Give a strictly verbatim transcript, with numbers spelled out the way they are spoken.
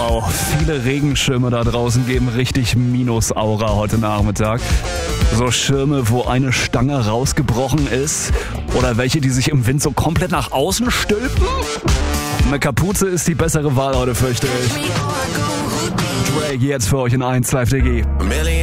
Wow, viele Regenschirme da draußen geben richtig Minus-Aura heute Nachmittag. So Schirme, wo eine Stange rausgebrochen ist oder welche, die sich im Wind so komplett nach außen stülpen. Eine Kapuze ist die bessere Wahl heute, fürchte ich. Drake jetzt für euch in eins Live D G.